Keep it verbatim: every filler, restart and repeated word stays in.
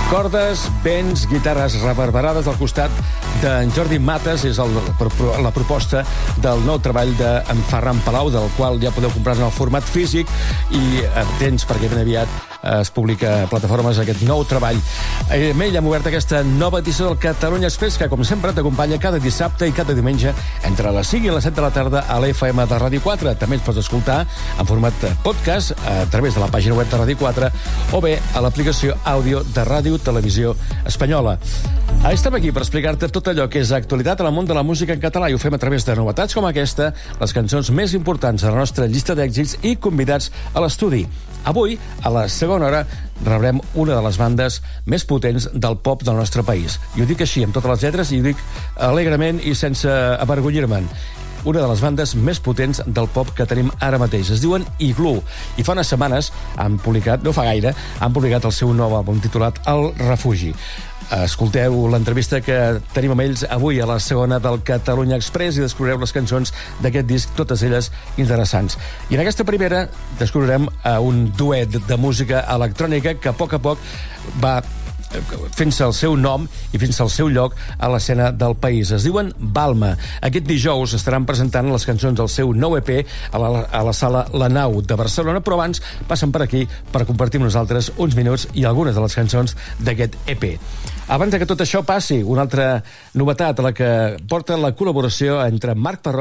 Cordes, vents, guitarres reverberades al costat d'en Jordi Matas. És el, la proposta del nou treball d'en Ferran Palau, del qual ja podeu comprar en el format físic i atents perquè ben aviat es publica a plataformes aquest nou treball. Amb ell hem obert aquesta nova edició del Catalunya Express, que com sempre t'acompanya cada dissabte i cada diumenge entre les cinc i les set de la tarda a l'F M de Ràdio quatre. També ens pots escoltar en format podcast a través de la pàgina web de Ràdio quatre o bé a l'aplicació àudio de Ràdio Televisió Espanyola. Estem aquí per explicar-te tot allò que és actualitat en el món de la música en català, i ho fem a través de novetats com aquesta, les cançons més importants de la nostra llista d'èxits i convidats a l'estudi. Avui, a la segona hora, rebrem una de les bandes més potents del pop del nostre país. I ho dic així, amb totes les lletres, i ho dic alegrement i sense avergonyir-me'n. Una de les bandes més potents del pop que tenim ara mateix. Es diuen Igloo, i fa unes setmanes han publicat, no fa gaire, han publicat el seu nou àlbum titulat El Refugi. Escolteu l'entrevista que tenim amb ells avui a la segona del Catalunya Express i descobrireu les cançons d'aquest disc, totes elles interessants. I en aquesta primera descobrirem un duet de música electrònica que a poc a poc va fent-se el seu nom i fent-se el seu lloc a l'escena del país. Es diuen Balma. Aquest dijous estaran presentant les cançons del seu nou E P a la, a la sala La Nau de Barcelona, però abans passen per aquí per compartir amb nosaltres uns minuts i algunes de les cançons d'aquest E P. Abans que tot això passi, una altra novetat a la que porta la col·laboració entre Marc Parrot